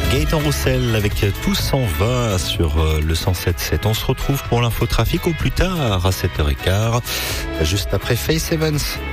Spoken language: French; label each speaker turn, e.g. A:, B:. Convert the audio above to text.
A: Gaëtan Roussel avec Tout s'en va sur le 107.7. On se retrouve pour l'infotrafic au plus tard à 7h15, juste après Faith Evans.